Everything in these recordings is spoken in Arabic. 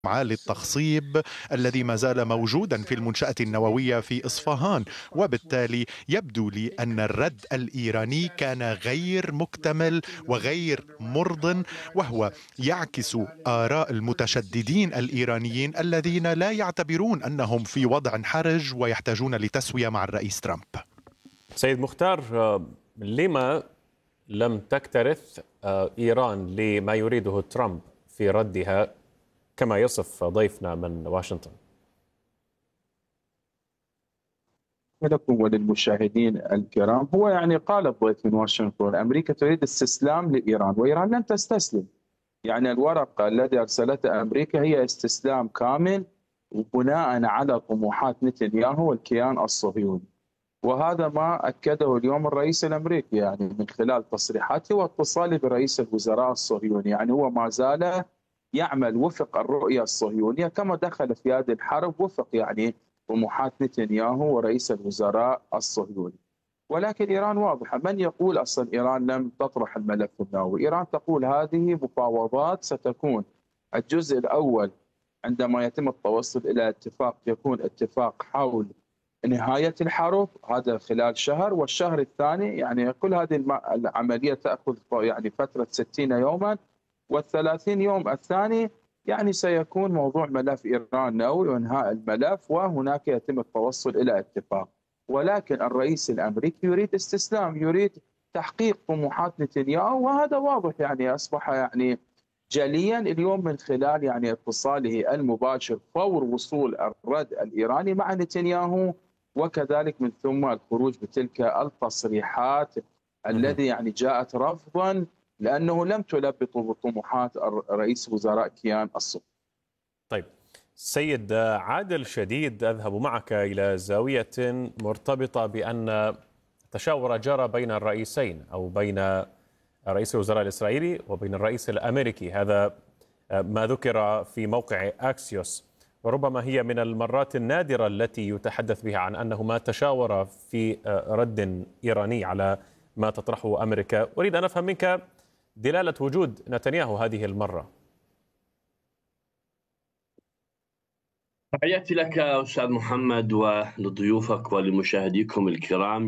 معالي التخصيب الذي ما زال موجودا في المنشأة النووية في إصفهان، وبالتالي يبدو لي أن الرد الإيراني كان غير مكتمل وغير مرضٍ، وهو يعكس آراء المتشددين الإيرانيين الذين لا يعتبرون أنهم في وضع حرج ويحتاجون لتسوية مع الرئيس ترامب. سيد مختار، لما لم تكترث إيران لما يريده ترامب في ردها كما يصف ضيفنا من واشنطن؟ لكم وللمشاهدين الكرام، هو قال الضيف من واشنطن أمريكا تريد استسلام لإيران وإيران لن تستسلم. الورقة التي أرسلتها أمريكا هي استسلام كامل بناء على طموحات نتنياهو والكيان الصهيوني، وهذا ما أكده اليوم الرئيس الأمريكي من خلال تصريحاته واتصاله برئيس الوزراء الصهيوني. هو ما زال يعمل وفق الرؤية الصهيونية، كما دخل في هذه الحرب وفق طموحات نتنياهو ورئيس الوزراء الصهيوني. ولكن إيران واضحة، من يقول أصلا إيران لم تطرح الملف النووي؟ إيران تقول هذه مفاوضات ستكون الجزء الأول عندما يتم التوصل إلى اتفاق، يكون اتفاق حول نهاية الحرب، هذا خلال شهر، والشهر الثاني كل هذه العملية تأخذ فترة 60 يوما، وال30 يوم الثاني سيكون موضوع ملف إيران نووي وإنهاء الملف، وهناك يتم التوصل إلى اتفاق. ولكن الرئيس الأمريكي يريد استسلام، يريد تحقيق طموحات نتنياهو، وهذا واضح أصبح جليا اليوم من خلال اتصاله المباشر فور وصول الرد الإيراني مع نتنياهو، وكذلك من ثم الخروج بتلك التصريحات الذي جاءت رفضا لأنه لم تلبي طموحات رئيس وزراء كيان الصهيوني. طيب سيد عادل شديد، أذهب معك إلى زاوية مرتبطة بأن تشاور جرى بين الرئيسين أو بين رئيس الوزراء الإسرائيلي وبين الرئيس الأمريكي. هذا ما ذكر في موقع أكسيوس، وربما هي من المرات النادرة التي يتحدث بها عن أنهما تشاورا في رد إيراني على ما تطرحه أمريكا. أريد أن أفهم منك دلالة وجود نتنياهو هذه المرة. تحياتي لك أستاذ محمد ولضيوفك ولمشاهديكم الكرام.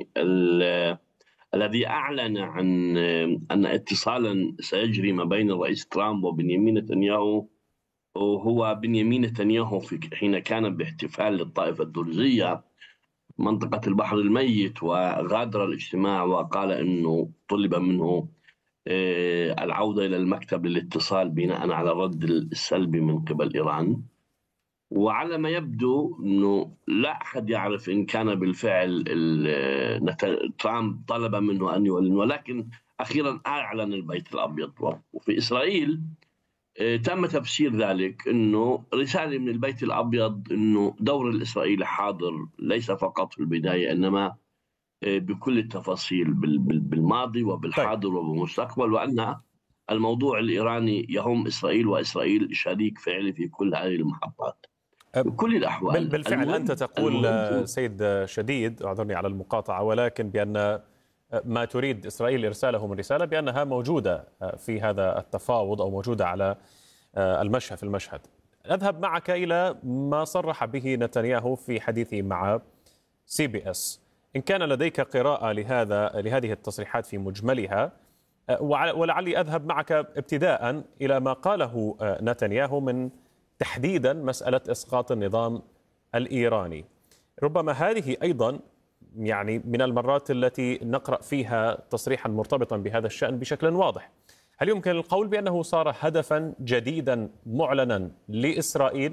الذي أعلن عن أن اتصالا سيجري ما بين الرئيس ترامب وبنيامين نتنياهو هو بنيامين نتنياهو حين كان باحتفال للطائفة الدرزية منطقة البحر الميت، وغادر الاجتماع وقال أنه طلب منه العودة إلى المكتب للاتصال بناء على الرد السلبي من قبل إيران. وعلى ما يبدو أنه لا أحد يعرف إن كان بالفعل ترامب طلب منه أن يعلن، ولكن أخيرا أعلن البيت الأبيض. وفي إسرائيل تم تفسير ذلك أنه رسالة من البيت الأبيض أنه دور الإسرائيلي حاضر ليس فقط في البداية إنما بكل التفاصيل بالماضي وبالحاضر وبالمستقبل، وأن الموضوع الإيراني يهم إسرائيل وإسرائيل شريك فعلي في كل هذه المحطات بكل الأحوال. بالفعل أنت تقول سيد شديد، أعذرني على المقاطعة، ولكن بأن ما تريد إسرائيل إرساله من رسالة بأنها موجودة في هذا التفاوض أو موجودة على في المشهد. أذهب معك إلى ما صرح به نتنياهو في حديثه مع CBS. إن كان لديك قراءة لهذه التصريحات في مجملها، ولعلي أذهب معك ابتداء إلى ما قاله نتنياهو من تحديدا مسألة إسقاط النظام الإيراني. ربما هذه أيضا من المرات التي نقرأ فيها تصريحا مرتبطا بهذا الشأن بشكل واضح. هل يمكن القول بأنه صار هدفا جديدا معلنا لإسرائيل؟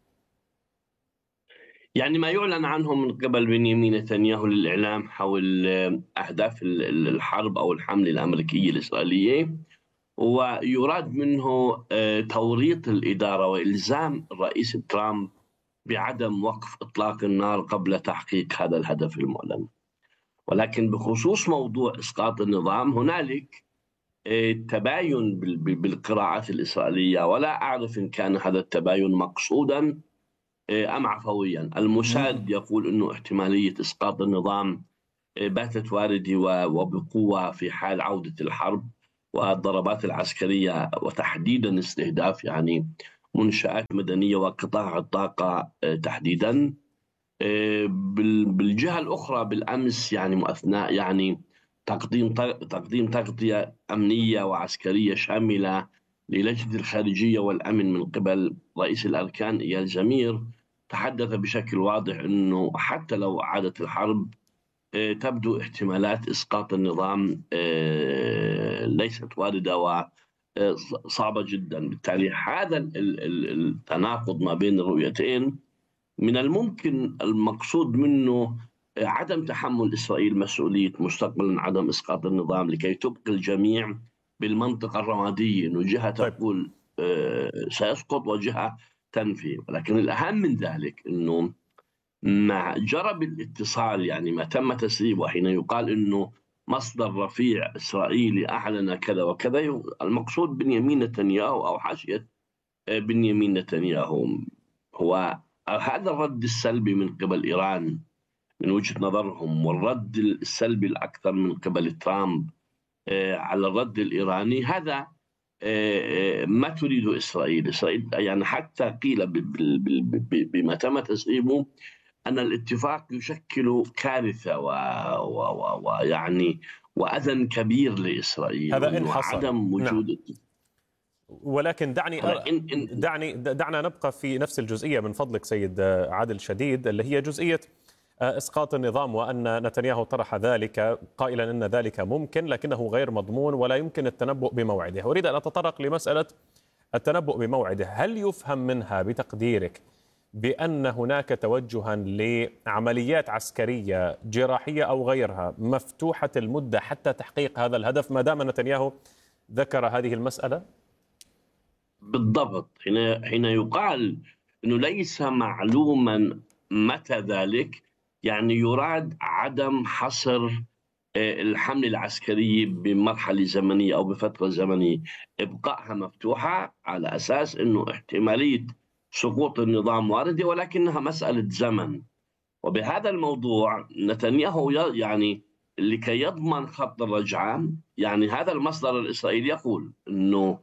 ما يعلن عنه من قبل بنيامين نتنياهو للإعلام حول أهداف الحرب أو الحملة الأمريكية الإسرائيلية، ويراد منه توريط الإدارة وإلزام الرئيس ترامب بعدم وقف إطلاق النار قبل تحقيق هذا الهدف المعلن. ولكن بخصوص موضوع إسقاط النظام هنالك تباين بالقراءات الإسرائيلية، ولا أعرف إن كان هذا التباين مقصودا أم عفويا. الموساد يقول أنه احتمالية إسقاط النظام باتت واردة وبقوة في حال عودة الحرب والضربات العسكرية، وتحديدا استهداف منشآت مدنية وقطاع الطاقة تحديدا. بالجهة الأخرى بالأمس يعني أثناء يعني تقديم تغطية أمنية وعسكرية شاملة للجنة الخارجية والأمن من قبل رئيس الأركان إيال زمير، تحدث بشكل واضح أنه حتى لو عادت الحرب تبدو احتمالات إسقاط النظام ليست واردة وصعبة جدا. بالتالي هذا التناقض ما بين الرؤيتين من الممكن المقصود منه عدم تحمل إسرائيل مسؤولية مستقبلا عدم إسقاط النظام، لكي تبقي الجميع بالمنطقة الرمادية، أنه جهة تقول سيسقط وجهة تنفي. ولكن الأهم من ذلك أنه مع جرى بالاتصال، يعني ما تم تسريبه حين يقال أنه مصدر رفيع إسرائيلي أعلن كذا وكذا، المقصود بنيامين نتنياهو أو حاشية بنيامين نتنياهو. هو هذا الرد السلبي من قبل إيران من وجهة نظرهم، والرد السلبي الأكثر من قبل ترامب على الرد الإيراني، هذا ما تريده إسرائيل يعني حتى قيل بما تم تسريبه أن الاتفاق يشكل كارثة ويعني وأذى كبير لإسرائيل، هذا إن حصل عدم وجود. نعم. ولكن دعنا نبقى في نفس الجزئية من فضلك سيد عادل شديد، اللي هي جزئية إسقاط النظام، وأن نتنياهو طرح ذلك قائلا أن ذلك ممكن لكنه غير مضمون ولا يمكن التنبؤ بموعده. أريد أن أتطرق لمسألة التنبؤ بموعده. هل يفهم منها بتقديرك بأن هناك توجها لعمليات عسكرية جراحية أو غيرها مفتوحة المدة حتى تحقيق هذا الهدف ما دام نتنياهو ذكر هذه المسألة؟ بالضبط. حين يقال أنه ليس معلوما متى ذلك، يعني يراد عدم حصر الحملة العسكرية بمرحلة زمنية أو بفترة زمنية، إبقائها مفتوحة على أساس أنه احتمالية سقوط النظام واردة، ولكنها مسألة زمن. وبهذا الموضوع نتنياهو يعني لكي يضمن خط الرجعة، يعني هذا المصدر الإسرائيلي يقول أنه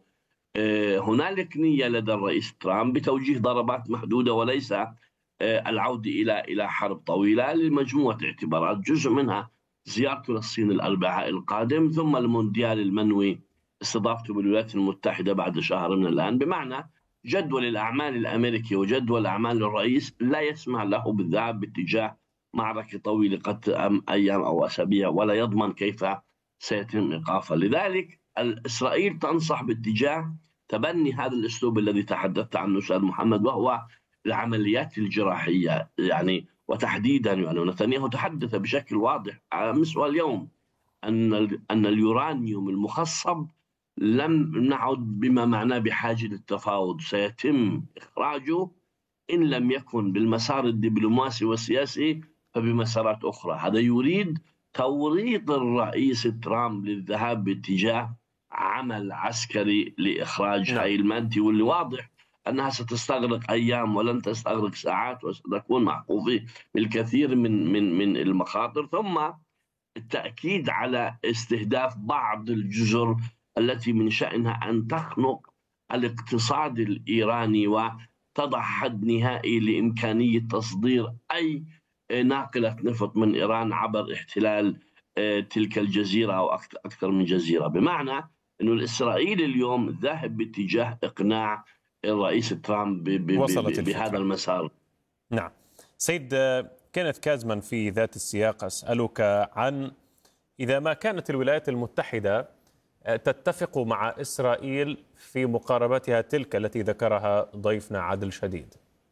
هنالك نية لدى الرئيس ترامب بتوجيه ضربات محدودة وليس العودة إلى حرب طويلة، لمجموعة اعتبارات، جزء منها زيارته للصين الأربعاء القادم، ثم المونديال المنوي استضافته بالولايات المتحدة بعد شهر من الآن. بمعنى جدول الأعمال الأمريكي وجدول أعمال الرئيس لا يسمح له بالذهاب باتجاه معركة طويلة قد أيام أو أسابيع، ولا يضمن كيف سيتم إيقافها. لذلك إسرائيل تنصح باتجاه تبني هذا الأسلوب الذي تحدثت عنه أستاذ محمد، وهو العمليات الجراحية. يعني وتحديدا يعني نتنياهو تحدث بشكل واضح أمس واليوم أن اليورانيوم المخصب لم نعد بما معناه بحاجة للتفاوض، سيتم إخراجه إن لم يكن بالمسار الدبلوماسي والسياسي فبمسارات أخرى. هذا يريد توريط الرئيس ترامب للذهاب باتجاه عمل عسكري لإخراج هاي المادة، واللي واضح أنها ستستغرق أيام ولن تستغرق ساعات، وستكون معقوفة بالكثير من المخاطر، ثم التأكيد على استهداف بعض الجزر التي من شأنها أن تخنق الاقتصاد الإيراني وتضع حد نهائي لإمكانية تصدير أي ناقلة نفط من إيران عبر احتلال تلك الجزيرة أو أكثر من جزيرة. بمعنى أنه الإسرائيل اليوم ذاهب باتجاه إقناع الرئيس ترامب بهذا المسار. نعم. سيد كينيث كازمان، في ذات السياق أسألك عن إذا ما كانت الولايات المتحدة تتفق مع إسرائيل في مقاربتها تلك التي ذكرها ضيفنا عادل شديد.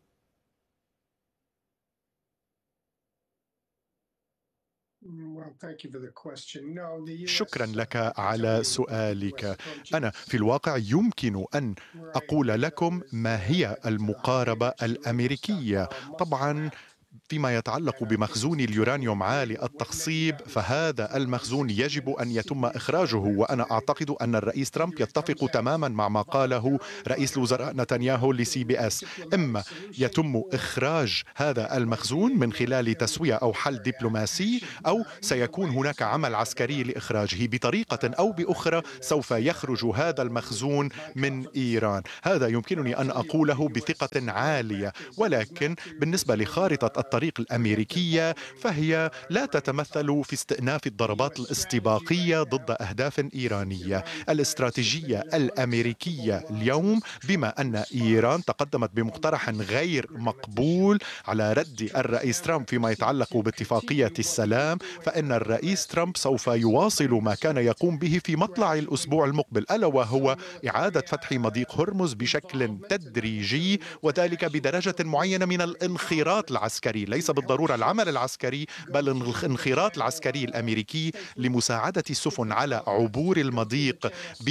شكرا لك على سؤالك. أنا في الواقع يمكن أن أقول لكم ما هي المقاربة الأمريكية. طبعا فيما يتعلق بمخزون اليورانيوم عالي التخصيب، فهذا المخزون يجب أن يتم إخراجه. وأنا أعتقد أن الرئيس ترامب يتفق تماما مع ما قاله رئيس الوزراء نتنياهو لCBS. إما يتم إخراج هذا المخزون من خلال تسوية أو حل دبلوماسي، أو سيكون هناك عمل عسكري لإخراجه. بطريقة أو بأخرى سوف يخرج هذا المخزون من إيران. هذا يمكنني أن أقوله بثقة عالية. ولكن بالنسبة لخارطة الطريق الأمريكية فهي لا تتمثل في استئناف الضربات الاستباقية ضد أهداف إيرانية. الاستراتيجية الأمريكية اليوم، بما أن إيران تقدمت بمقترح غير مقبول على رد الرئيس ترامب فيما يتعلق باتفاقية السلام، فإن الرئيس ترامب سوف يواصل ما كان يقوم به في مطلع الأسبوع المقبل، ألا وهو إعادة فتح مضيق هرمز بشكل تدريجي، وذلك بدرجة معينة من الانخراط العسكري، ليس بالضرورة العمل العسكري بل الانخراط العسكري الأمريكي لمساعدة السفن على عبور المضيق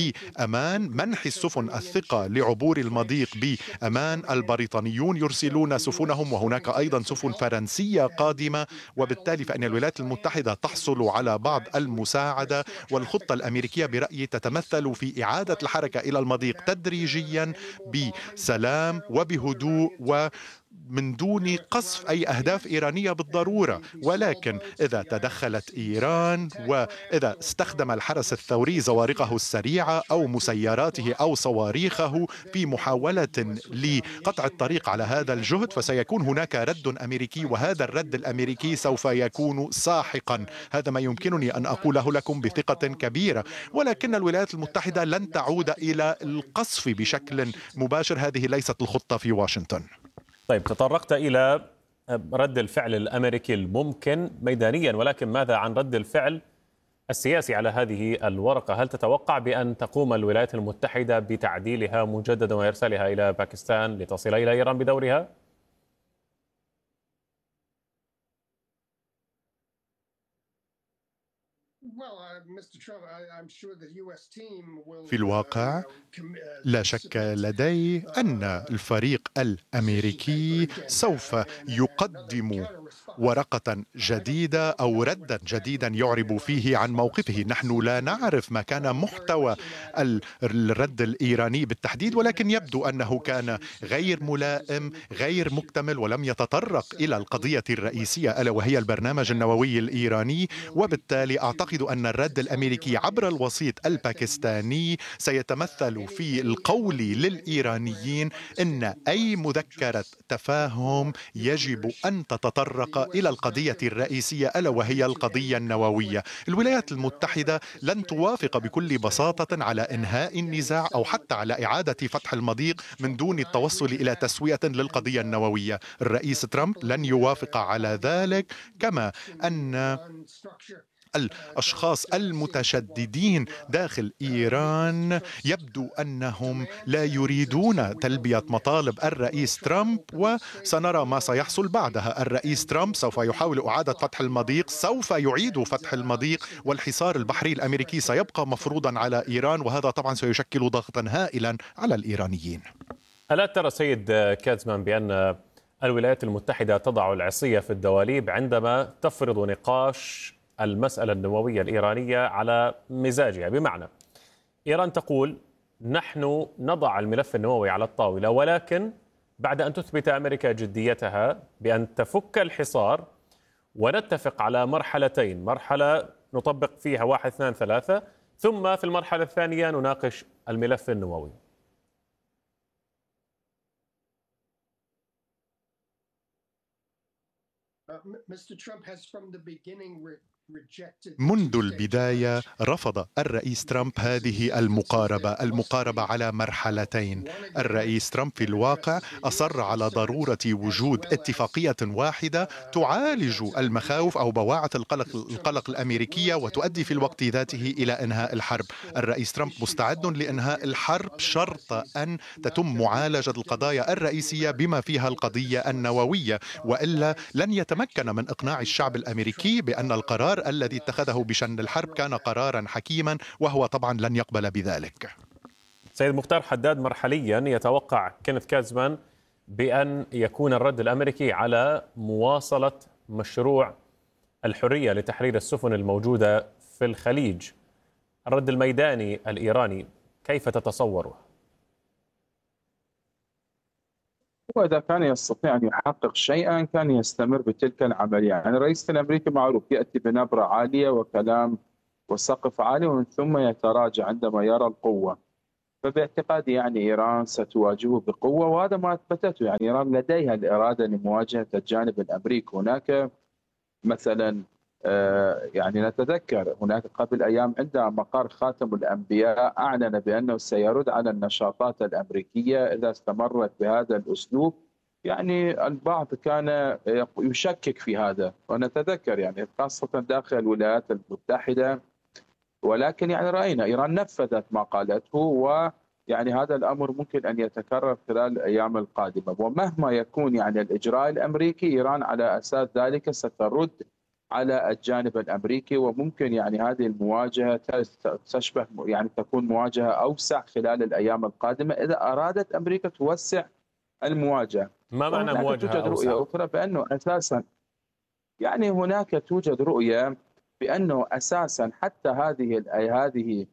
بأمان، منح السفن الثقة لعبور المضيق بأمان. البريطانيون يرسلون سفنهم، وهناك أيضا سفن فرنسية قادمة، وبالتالي فإن الولايات المتحدة تحصل على بعض المساعدة. والخطة الأمريكية برأيي تتمثل في إعادة الحركة إلى المضيق تدريجيا بسلام وبهدوء ومن دون قصف أي أهداف إيرانية بالضرورة. ولكن إذا تدخلت إيران وإذا استخدم الحرس الثوري زوارقه السريعة أو مسيراته أو صواريخه في محاولة لقطع الطريق على هذا الجهد، فسيكون هناك رد أمريكي، وهذا الرد الأمريكي سوف يكون ساحقا. هذا ما يمكنني أن أقوله لكم بثقة كبيرة. ولكن الولايات المتحدة لن تعود إلى القصف بشكل مباشر. هذه ليست الخطة في واشنطن. طيب، تطرقت إلى رد الفعل الأمريكي الممكن ميدانيا، ولكن ماذا عن رد الفعل السياسي على هذه الورقة؟ هل تتوقع بأن تقوم الولايات المتحدة بتعديلها مجددا وإرسالها إلى باكستان لتصل إلى إيران بدورها؟ في الواقع لا شك لدي أن الفريق الأمريكي سوف يقدم ورقة جديدة أو ردا جديدا يعرب فيه عن موقفه. نحن لا نعرف ما كان محتوى الرد الإيراني بالتحديد، ولكن يبدو أنه كان غير ملائم، غير مكتمل، ولم يتطرق إلى القضية الرئيسية ألا وهي البرنامج النووي الإيراني. وبالتالي أعتقد أن الرد الأمريكي عبر الوسيط الباكستاني سيتمثل في القول للإيرانيين إن أي مذكرة تفاهم يجب أن تتطرق إلى القضية الرئيسية ألا وهي القضية النووية. الولايات المتحدة لن توافق بكل بساطة على إنهاء النزاع أو حتى على إعادة فتح المضيق من دون التوصل إلى تسوية للقضية النووية. الرئيس ترامب لن يوافق على ذلك، كما أن الأشخاص المتشددين داخل إيران يبدو أنهم لا يريدون تلبية مطالب الرئيس ترامب، وسنرى ما سيحصل بعدها. الرئيس ترامب سوف يحاول إعادة فتح المضيق، سوف يعيد فتح المضيق، والحصار البحري الأمريكي سيبقى مفروضا على إيران، وهذا طبعا سيشكل ضغطا هائلا على الإيرانيين. ألا ترى سيد كاتزمان بأن الولايات المتحدة تضع العصي في الدواليب عندما تفرض نقاش المسألة النووية الإيرانية على مزاجها؟ بمعنى إيران تقول نحن نضع الملف النووي على الطاولة، ولكن بعد أن تثبت أمريكا جديتها بأن تفك الحصار ونتفق على مرحلتين، مرحلة نطبق فيها 1 2 3، ثم في المرحلة الثانية نناقش الملف النووي. منذ البداية رفض الرئيس ترامب هذه المقاربة على مرحلتين. الرئيس ترامب في الواقع أصر على ضرورة وجود اتفاقية واحدة تعالج المخاوف أو بواعث القلق الأمريكية وتؤدي في الوقت ذاته إلى إنهاء الحرب. الرئيس ترامب مستعد لإنهاء الحرب شرط أن تتم معالجة القضايا الرئيسية بما فيها القضية النووية، وإلا لن يتمكن من إقناع الشعب الأمريكي بأن القرار الذي اتخذه بشأن الحرب كان قرارا حكيما، وهو طبعا لن يقبل بذلك. سيد مختار حداد، مرحليا يتوقع كينيث كاتزمان بأن يكون الرد الأمريكي على مواصلة مشروع الحرية لتحرير السفن الموجودة في الخليج. الرد الميداني الإيراني كيف تتصوره؟ وإذا كان يستطيع أن يحقق شيئا كان يستمر بتلك العملية. يعني الرئيس الأمريكي معروف يأتي بنبرة عالية وكلام وسقف عالي ومن ثم يتراجع عندما يرى القوة. فباعتقادي يعني إيران ستواجهه بقوة، وهذا ما أثبتته. يعني إيران لديها الإرادة لمواجهة الجانب الأمريكي. هناك مثلا يعني نتذكر هناك قبل أيام عندما مقر خاتم الأنبياء أعلن بأنه سيرد على النشاطات الأمريكية إذا استمرت بهذا الأسلوب. يعني البعض كان يشكك في هذا، ونتذكر يعني خاصة داخل الولايات المتحدة، ولكن يعني رأينا إيران نفذت ما قالته، ويعني هذا الأمر ممكن أن يتكرر خلال الأيام القادمة. ومهما يكون يعني الإجراء الأمريكي، إيران على أساس ذلك سترد على الجانب الأمريكي، وممكن يعني هذه المواجهة تشبه يعني تكون مواجهة أوسع خلال الأيام القادمة إذا أرادت أمريكا توسع المواجهة. ما معنى مواجهة توجد أوسع؟ رؤية أخرى بأنه أساسا يعني هناك توجد رؤية بأنه أساسا حتى هذه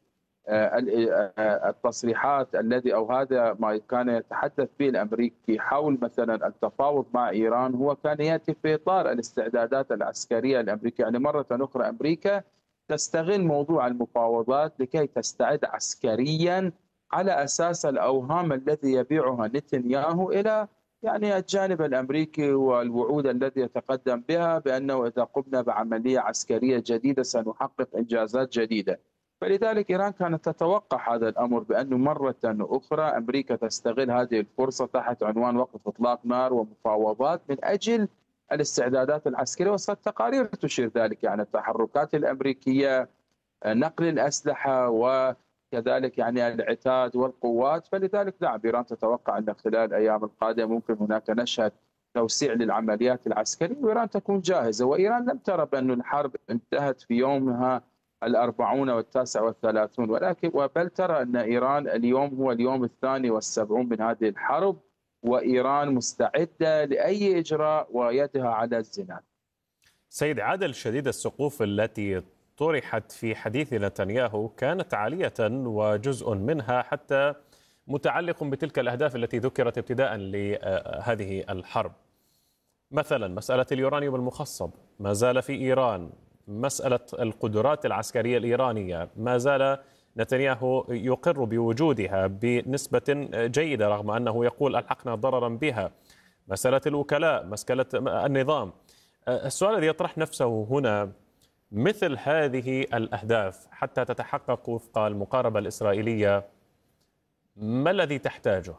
التصريحات الذي أو هذا ما كان يتحدث به الأمريكي حول مثلا التفاوض مع إيران هو كان يأتي في إطار الاستعدادات العسكرية الأمريكية. يعني مرة أخرى أمريكا تستغل موضوع المفاوضات لكي تستعد عسكريا على أساس الأوهام الذي يبيعها نتنياهو إلى يعني الجانب الأمريكي والوعود التي يتقدم بها بأنه إذا قمنا بعملية عسكرية جديدة سنحقق إنجازات جديدة. فلذلك إيران كانت تتوقع هذا الأمر، بأنه مرة أخرى أمريكا تستغل هذه الفرصة تحت عنوان وقف إطلاق نار ومفاوضات من أجل الاستعدادات العسكرية. والتقارير تشير ذلك، يعني التحركات الأمريكية، نقل الأسلحة وكذلك يعني العتاد والقوات. فلذلك نعم إيران تتوقع أن خلال الأيام القادمة ممكن هناك نشهد توسيع للعمليات العسكرية، وإيران تكون جاهزة. وإيران لم ترى بأن الحرب انتهت في يومها 40 و39، ولكن بل ترى أن إيران اليوم هو اليوم 72 من هذه الحرب، وإيران مستعدة لأي إجراء ويدها على الزناد. سيد عادل، شديد السقوف التي طرحت في حديث نتنياهو كانت عالية، وجزء منها حتى متعلق بتلك الأهداف التي ذكرت ابتداء لهذه الحرب. مثلا مسألة اليورانيوم المخصب ما زال في إيران، مسألة القدرات العسكرية الإيرانية ما زال نتنياهو يقر بوجودها بنسبة جيدة رغم أنه يقول ألحقنا ضررا بها. مسألة الوكلاء، مسألة النظام. السؤال الذي يطرح نفسه هنا، مثل هذه الأهداف حتى تتحقق وفق المقاربة الإسرائيلية ما الذي تحتاجه؟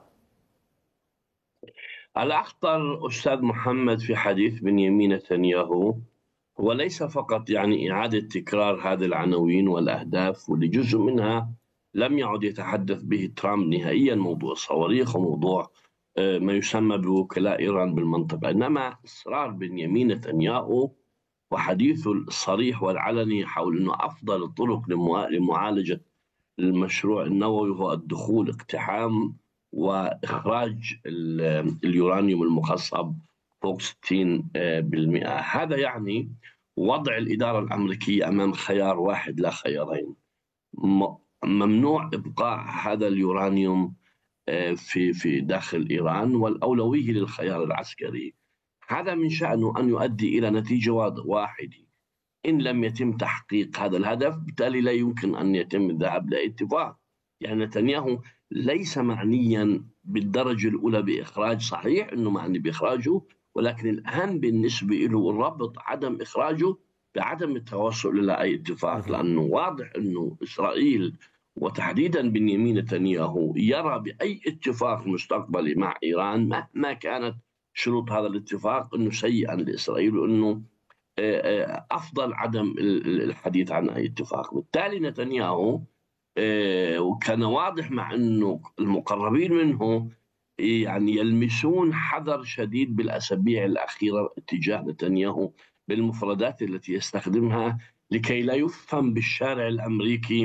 الأخطر أستاذ محمد في حديث بنيامين نتنياهو وليس فقط يعني إعادة تكرار هذه العناوين والأهداف، واللي جزء منها لم يعد يتحدث به ترامب نهائيا، موضوع الصواريخ وموضوع ما يسمى بوكلاء إيران بالمنطقة، إنما إصرار بنيامين نتنياهو وحديثه الصريح والعلني حول أنه أفضل الطرق لمعالجة المشروع النووي هو الدخول اقتحام وإخراج اليورانيوم المخصب فوق 60%. هذا يعني وضع الإدارة الأمريكية أمام خيار واحد لا خيارين: ممنوع إبقاء هذا اليورانيوم في داخل إيران، والأولوية للخيار العسكري. هذا من شأنه أن يؤدي إلى نتيجة واحدة: إن لم يتم تحقيق هذا الهدف بالتالي لا يمكن أن يتم الذهاب لاتفاق. يعني نتنياهو ليس معنيا بالدرجة الأولى بإخراج، صحيح أنه معني بإخراجه، ولكن الأهم بالنسبة له ربط عدم إخراجه بعدم التوصل إلى أي اتفاق، لأنه واضح أنه إسرائيل وتحديدا بنيامين نتنياهو يرى بأي اتفاق مستقبلي مع إيران مهما كانت شروط هذا الاتفاق أنه سيئا لإسرائيل، وأنه أفضل عدم الحديث عن أي اتفاق. بالتالي نتنياهو وكان واضح مع أنه المقربين منه يعني يلمسون حذر شديد بالأسابيع الأخيرة اتجاه نتنياهو بالمفردات التي يستخدمها لكي لا يفهم بالشارع الأمريكي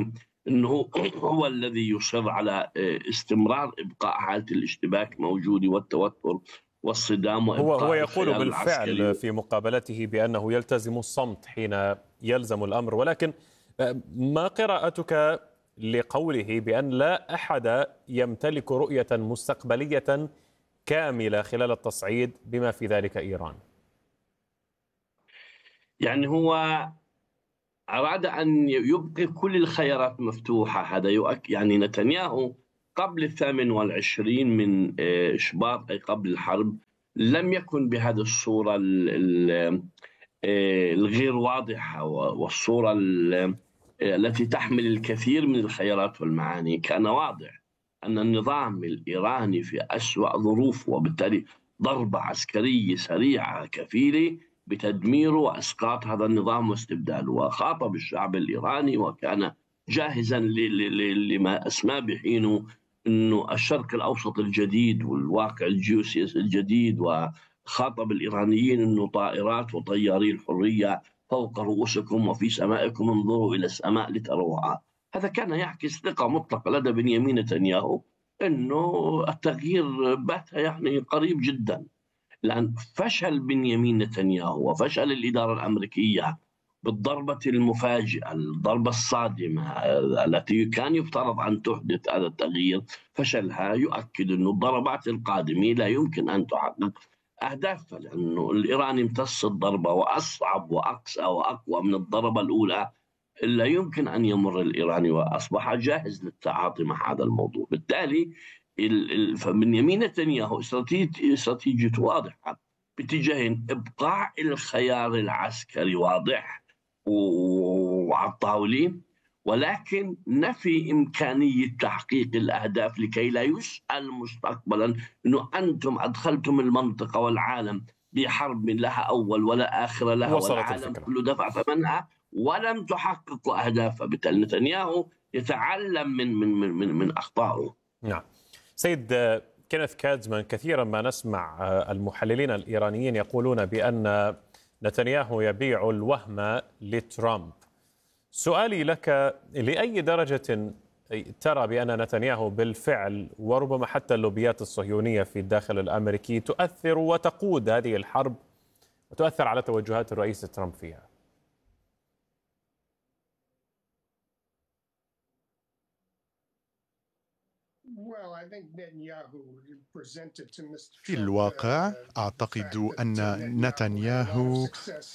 أنه هو الذي يصر على استمرار إبقاء حالة الاشتباك موجودة والتوتر والصدام هو وإبقاء يقول الخيال العسكري. بالفعل في مقابلته بأنه يلتزم الصمت حين يلزم الأمر، ولكن ما قراءتك لقوله بأن لا أحد يمتلك رؤية مستقبلية كاملة خلال التصعيد بما في ذلك إيران؟ يعني هو أراد أن يبقي كل الخيارات مفتوحة. هذا يعني نتنياهو قبل 28 من شباط أي قبل الحرب لم يكن بهذه الصورة الغير واضحة والصورة التي تحمل الكثير من الخيارات والمعاني. كان واضح أن النظام الإيراني في أسوأ ظروف، وبالتالي ضربة عسكرية سريعة كفيلة بتدمير وإسقاط هذا النظام واستبداله. وخاطب الشعب الإيراني وكان جاهزا لما أسمى بحينه أنه الشرق الأوسط الجديد والواقع الجيوسياسي الجديد، وخاطب الإيرانيين أنه طائرات وطياري الحرية فوق رؤوسكم وفي سمائكم، انظروا إلى السماء لتروها. هذا كان يعكس ثقة مطلقة لدى بنيامين نتنياهو أنه التغيير بات يعني قريب جدا. لأن فشل بنيامين نتنياهو وفشل الإدارة الأمريكية بالضربة المفاجئة، الضربة الصادمة التي كان يفترض أن تحدث هذا التغيير، فشلها يؤكد أن الضربات القادمة لا يمكن أن تحقق أهدافها، لأنه الإيراني امتص الضربة وأصعب وأقسى وأقوى من الضربة الأولى. لا يمكن أن يمر الإيراني وأصبح جاهز للتعاطي مع هذا الموضوع. بالتالي بنيامين نتنياهو استراتيجيته واضحة باتجاهين: إبقاء الخيار العسكري واضح وعلى الطاولة، ولكن نفي إمكانية تحقيق الأهداف لكي لا يسأل مستقبلا أنه أنتم أدخلتم المنطقة والعالم بحرب لها أول ولا آخر لها، والعالم كله دفع ثمنها ولم تحققوا أهدافها. بالتالي نتنياهو يتعلم من أخطائه. نعم. سيد كينيث كادزمان، كثيرا ما نسمع المحللين الإيرانيين يقولون بأن نتنياهو يبيع الوهم لترامب. سؤالي لك، لأي درجة ترى بأن نتنياهو بالفعل وربما حتى اللوبيات الصهيونية في الداخل الأمريكي تؤثر وتقود هذه الحرب وتؤثر على توجهات الرئيس ترامب فيها؟ في الواقع أعتقد أن نتنياهو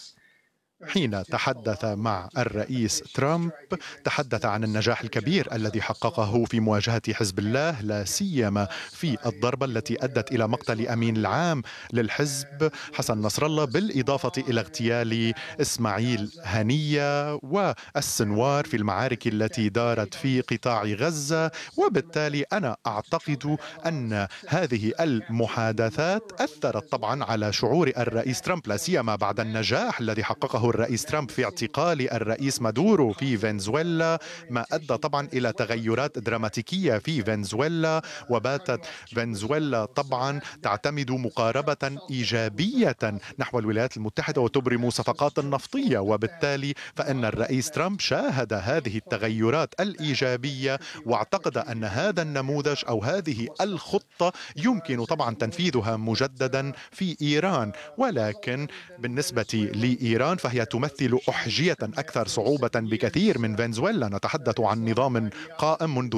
حين تحدث مع الرئيس ترامب تحدث عن النجاح الكبير الذي حققه في مواجهة حزب الله، لا سيما في الضربة التي أدت إلى مقتل أمين العام للحزب حسن نصر الله، بالإضافة إلى اغتيال إسماعيل هنية والسنوار في المعارك التي دارت في قطاع غزة. وبالتالي أنا أعتقد أن هذه المحادثات أثرت طبعا على شعور الرئيس ترامب، لا سيما بعد النجاح الذي حققه الرئيس ترامب في اعتقال الرئيس مادورو في فنزويلا، ما أدى طبعا إلى تغيرات دراماتيكية في فنزويلا، وباتت فنزويلا طبعا تعتمد مقاربة إيجابية نحو الولايات المتحدة وتبرم صفقات نفطية. وبالتالي فإن الرئيس ترامب شاهد هذه التغيرات الإيجابية واعتقد أن هذا النموذج أو هذه الخطة يمكن طبعا تنفيذها مجددا في إيران. ولكن بالنسبة لإيران فهي تمثل أحجية أكثر صعوبة بكثير من فنزويلا. نتحدث عن نظام قائم منذ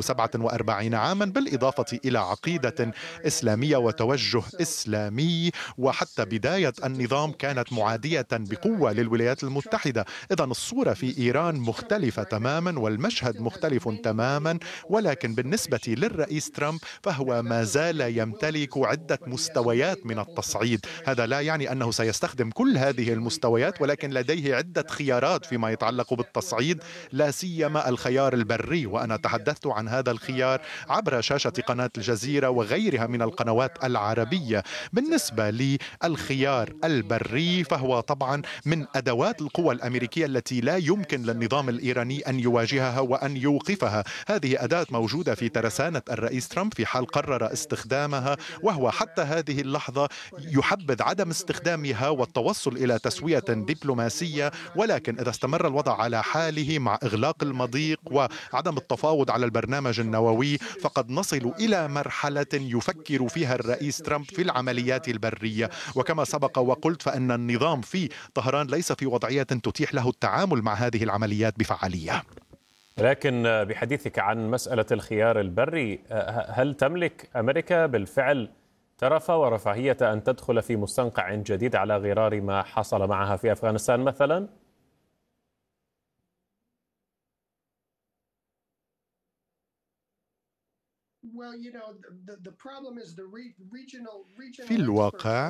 47 عاما، بالإضافة إلى عقيدة إسلامية وتوجه إسلامي، وحتى بداية النظام كانت معادية بقوة للولايات المتحدة. إذن الصورة في إيران مختلفة تماما والمشهد مختلف تماما. ولكن بالنسبة للرئيس ترامب فهو ما زال يمتلك عدة مستويات من التصعيد. هذا لا يعني أنه سيستخدم كل هذه المستويات، ولكن لديه عدة خيارات فيما يتعلق بالتصعيد، لا سيما الخيار البري. وأنا تحدثت عن هذا الخيار عبر شاشة قناة الجزيرة وغيرها من القنوات العربية. بالنسبة للخيار البري فهو طبعا من أدوات القوى الأمريكية التي لا يمكن للنظام الإيراني أن يواجهها وأن يوقفها. هذه أداة موجودة في ترسانة الرئيس ترامب في حال قرر استخدامها، وهو حتى هذه اللحظة يحبذ عدم استخدامها والتوصل إلى تسوية دبلوماسية الروسية، ولكن إذا استمر الوضع على حاله مع إغلاق المضيق وعدم التفاوض على البرنامج النووي فقد نصل إلى مرحلة يفكر فيها الرئيس ترامب في العمليات البرية. وكما سبق وقلت فإن النظام في طهران ليس في وضعية تتيح له التعامل مع هذه العمليات بفعالية. لكن بحديثك عن مسألة الخيار البري، هل تملك أمريكا بالفعل ترفة ورفاهية أن تدخل في مستنقع جديد على غرار ما حصل معها في أفغانستان مثلا؟ في الواقع